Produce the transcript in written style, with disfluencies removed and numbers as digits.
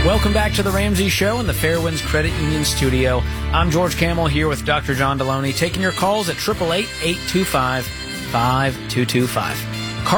Welcome back to the Ramsey Show in the Fairwinds Credit Union studio. I'm George Camel here with Dr. John Deloney, taking your calls at 888-825-5225.